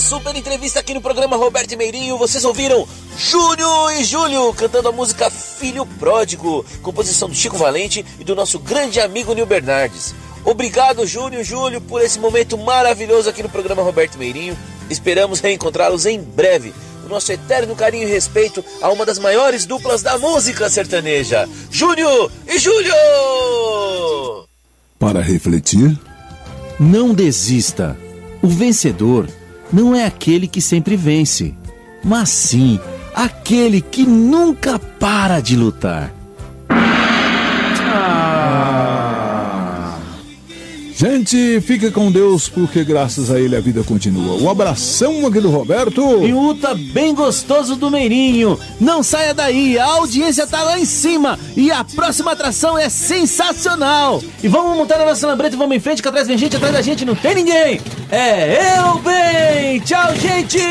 super entrevista aqui no programa Roberto e Meirinho. Vocês ouviram Júnior e Júlio cantando a música Filho Pródigo, composição do Chico Valente e do nosso grande amigo Nil Bernardes. Obrigado, Júnior e Júlio, por esse momento maravilhoso aqui no programa Roberto e Meirinho. Esperamos reencontrá-los em breve. O nosso eterno carinho e respeito a uma das maiores duplas da música sertaneja, Júnior e Júlio! Para refletir, não desista. O vencedor não é aquele que sempre vence, mas sim aquele que nunca para de lutar. Gente, fica com Deus, porque graças a ele a vida continua. Um abração aqui do Roberto. E um Uta bem gostoso do Meirinho. Não saia daí, a audiência tá lá em cima e a próxima atração é sensacional. E vamos montar a nossa lambreta e vamos em frente, que atrás vem gente, atrás da gente não tem ninguém. É eu bem. Tchau, gente.